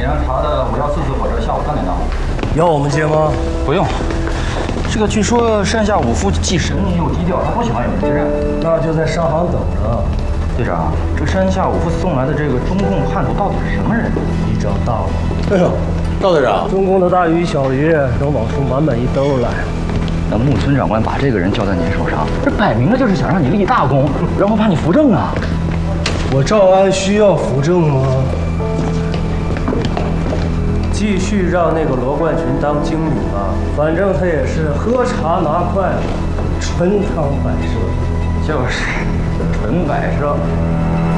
让查的514次火车下午3点到。 要我们接吗？ 不用。这个据说山下五夫既神秘又低调，他不喜欢有人接站。 那就在商行等着。 队长，这山下五夫送来的这个中共叛徒到底是什么人？ 你找到了。 哎呦，赵队长， 中共的大鱼小鱼能往出满一兜来。 那木村长官把这个人交在您手上，这摆明了就是想让你立大功，然后怕你扶正啊。 我赵安需要扶正吗？继续让那个罗冠群当经理吧，反正他也是喝茶拿筷子，纯汤摆设。 就是纯摆设。